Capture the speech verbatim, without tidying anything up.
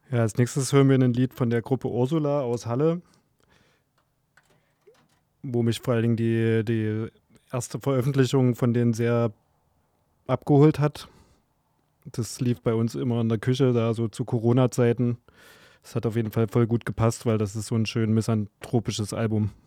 Ja, als nächstes hören wir ein Lied von der Gruppe Ursula aus Halle, wo mich vor allen Dingen die, die erste Veröffentlichung von denen sehr abgeholt hat. Das lief bei uns immer in der Küche, da so zu Corona-Zeiten. Das hat auf jeden Fall voll gut gepasst, weil das ist so ein schön misanthropisches Album.